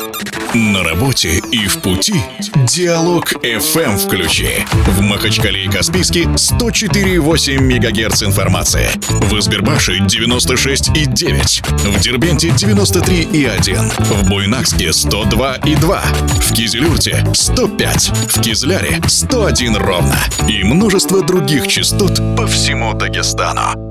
На работе и в пути Диалог FM включи. В Махачкале и Каспийске 104,8 МГц информации. В Избербаше 96,9. В Дербенте 93,1. В Буйнакске 102,2. В Кизилюрте 105. В Кизляре 101 ровно. И множество других частот по всему Дагестану.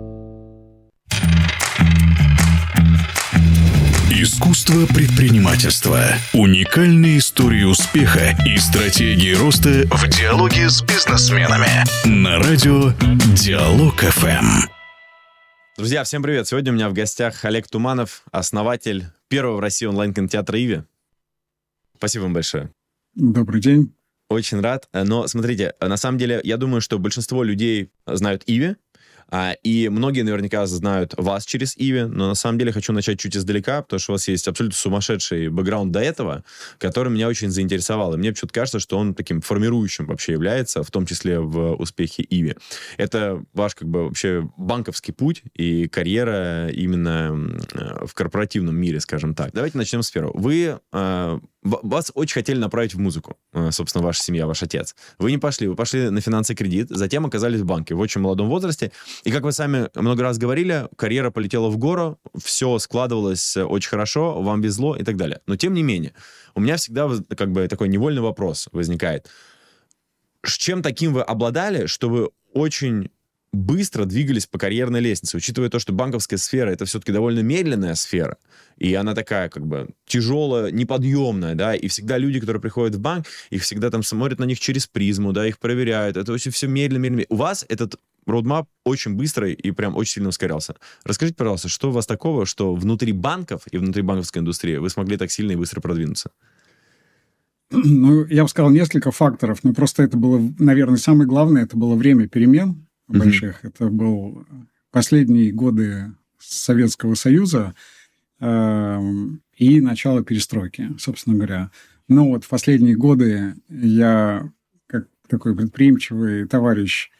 Искусство предпринимательства. Уникальные истории успеха и стратегии роста в диалоге с бизнесменами. На радио Диалог FM. Друзья, всем привет. Сегодня у меня в гостях Олег Туманов, основатель первого в России онлайн-кинотеатра «Иви». Спасибо вам большое. Добрый день. Очень рад. Но смотрите, на самом деле, я думаю, что большинство людей знают «Иви», и многие наверняка знают вас через «Иви», но на самом деле хочу начать чуть издалека, потому что у вас есть абсолютно сумасшедший бэкграунд до этого, который меня очень заинтересовал. И мне почему-то кажется, что он таким формирующим вообще является, в том числе в успехе «Иви». Это ваш вообще банковский путь и карьера именно в корпоративном мире, скажем так. Давайте начнем с первого. Вас очень хотели направить в музыку, собственно, ваша семья, ваш отец. Вы не пошли, вы пошли на финансы кредит, затем оказались в банке в очень молодом возрасте. И, как вы сами много раз говорили, карьера полетела в гору, все складывалось очень хорошо, вам везло и так далее. Но, тем не менее, у меня всегда такой невольный вопрос возникает. Чем таким вы обладали, что вы очень быстро двигались по карьерной лестнице, учитывая то, что банковская сфера — это все-таки довольно медленная сфера, и она такая тяжелая, неподъемная, да, и всегда люди, которые приходят в банк, их всегда там смотрят на них через призму, да, их проверяют, это очень все медленно. У вас этот роудмап очень быстрый и прям очень сильно ускорялся. Расскажите, пожалуйста, что у вас такого, что внутри банков и внутри банковской индустрии вы смогли так сильно и быстро продвинуться? Ну, я бы сказал, несколько факторов, но просто это было, наверное, самое главное, это было время перемен больших. Это был последние годы Советского Союза и начало перестройки, собственно говоря. Но вот в последние годы я, как такой предприимчивый товарищ,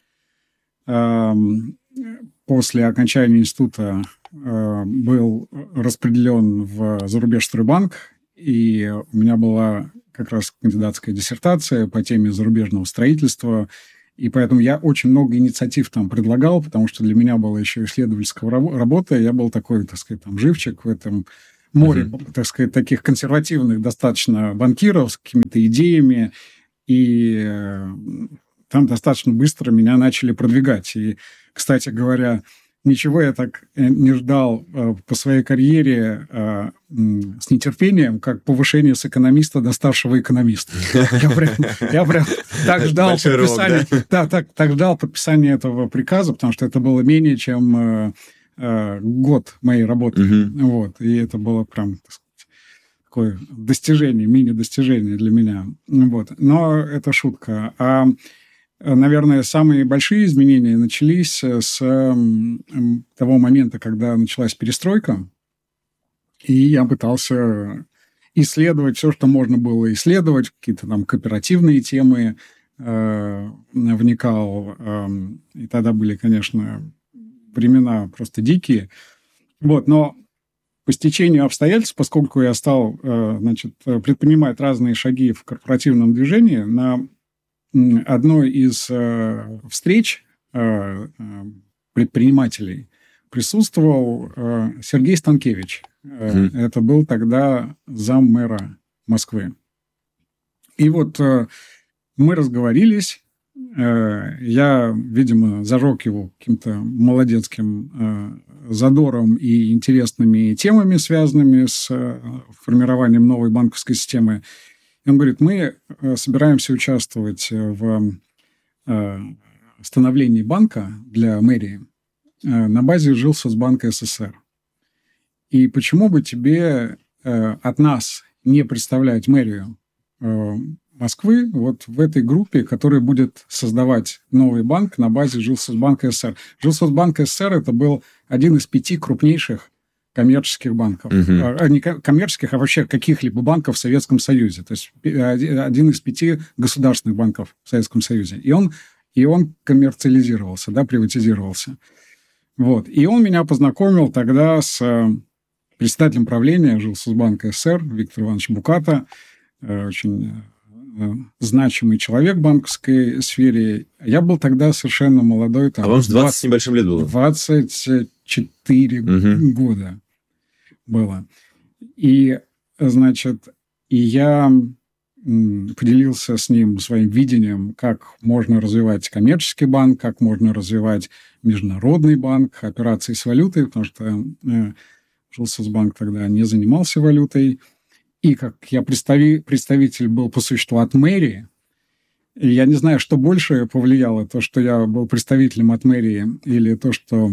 после окончания института был распределен в Зарубежстройбанк, и у меня была как раз кандидатская диссертация по теме зарубежного строительства, и поэтому я очень много инициатив там предлагал, потому что для меня была еще исследовательская работа, я был такой, так сказать, живчик в этом море, так сказать, таких консервативных достаточно банкиров с какими-то идеями, и там достаточно быстро меня начали продвигать. И, кстати говоря, ничего я так не ждал по своей карьере с нетерпением, как повышение с экономиста до старшего экономиста. Я прям так ждал подписания этого приказа, потому что это было менее чем год моей работы. Вот. И это было прям, так сказать, такое достижение, мини-достижение для меня. Вот. Но это шутка. Наверное, самые большие изменения начались с того момента, когда началась перестройка, и я пытался исследовать все, что можно было исследовать, какие-то там кооперативные темы, вникал, и тогда были, конечно, времена просто дикие. Вот, но по стечению обстоятельств, поскольку я стал, предпринимать разные шаги в корпоративном движении, на одной из встреч предпринимателей присутствовал Сергей Станкевич. Это был тогда заммэра Москвы. И вот мы разговорились. Я, видимо, зажег его каким-то молодецким задором и интересными темами, связанными с формированием новой банковской системы. И он говорит, мы собираемся участвовать в становлении банка для мэрии на базе Жилсоцбанка СССР. И почему бы тебе от нас не представлять мэрию Москвы вот в этой группе, которая будет создавать новый банк на базе Жилсоцбанка СССР. Жилсоцбанк СССР – это был один из 5 крупнейших коммерческих банков. Не коммерческих, а вообще каких-либо банков в Советском Союзе. То есть один из 5 государственных банков в Советском Союзе. И он коммерциализировался, да, приватизировался. Вот. И он меня познакомил тогда с председателем правления Жилсоцбанка СССР Виктор Иванович Буката, очень значимый человек в банковской сфере. Я был тогда совершенно молодой. Там, а вам 20 с небольшим лет было? 24 года было. И, значит, я поделился с ним своим видением, как можно развивать коммерческий банк, как можно развивать международный банк, операции с валютой, потому что Жилсоцбанк тогда не занимался валютой. И как я представитель был по существу от мэрии, и я не знаю, что больше повлияло, то, что я был представителем от мэрии, или то, что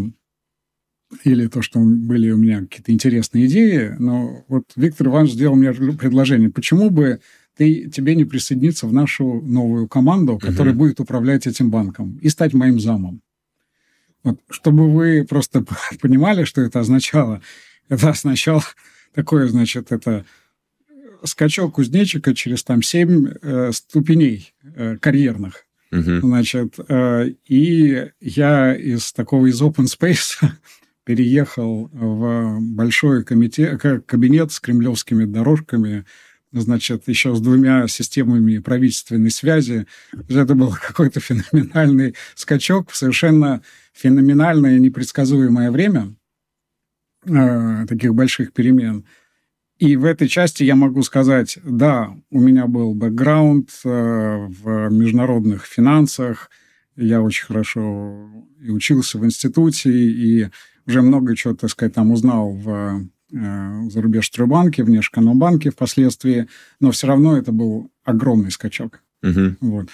были у меня какие-то интересные идеи. Но вот Виктор Иванович сделал мне предложение, почему бы тебе не присоединиться в нашу новую команду, которая будет управлять этим банком, и стать моим замом. Вот, чтобы вы просто понимали, что это означало. Это означало такое, значит, это скачок кузнечика через там 7 ступеней карьерных. Значит, и я из open space переехал в большой кабинет с кремлевскими дорожками, значит, еще с 2 системами правительственной связи. Это был какой-то феноменальный скачок в совершенно феноменальное и непредсказуемое время таких больших перемен. И в этой части я могу сказать, да, у меня был бэкграунд в международных финансах, я очень хорошо и учился в институте, и уже много чего, так сказать, там узнал в Зарубежстройбанке, в Внешэкономбанке впоследствии, но все равно это был огромный скачок. Вот.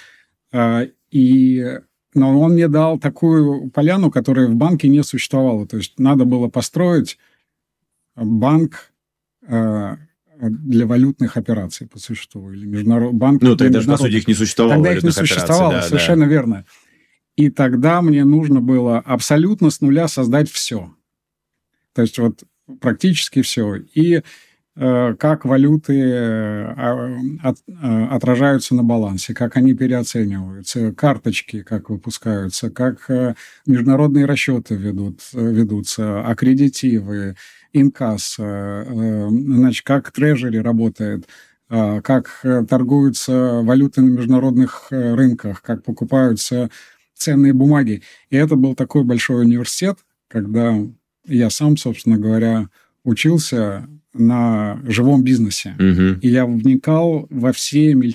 Но он мне дал такую поляну, которая в банке не существовала. То есть надо было построить банк для валютных операций по существу. Или международный банк. Ну, тогда же, по сути, их не существовало. Тогда их не существовало, совершенно верно. И тогда мне нужно было абсолютно с нуля создать все. То есть вот практически все. И как валюты отражаются на балансе, как они переоцениваются, карточки как выпускаются, как международные расчеты ведутся, аккредитивы, инкасса, значит, как трежери работает, как торгуются валюты на международных рынках, как покупаются ценные бумаги. И это был такой большой университет, когда я сам, собственно говоря, учился на живом бизнесе. И я вникал во все